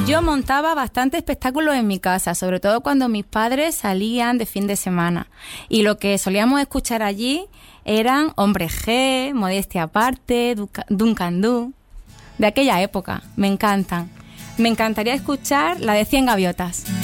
Yo montaba bastantes espectáculos en mi casa, sobre todo cuando mis padres salían de fin de semana. Y lo que solíamos escuchar allí eran Hombre G, Modestia Aparte, Duncan Du, de aquella época. Me encantan. Me encantaría escuchar la de 100 Gaviotas.